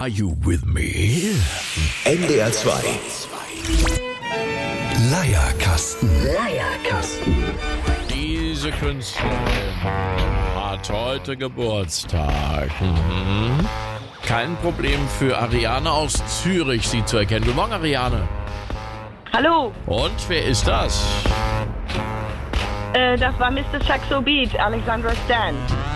Are you with me? NDR 2. Leierkasten. Diese Künstlerin hat heute Geburtstag. Kein Problem für Ariane aus Zürich, sie zu erkennen. Guten Morgen, Ariane. Hallo, Und wer ist das? das war Mr. Saxo Beat, Alexandra Stan.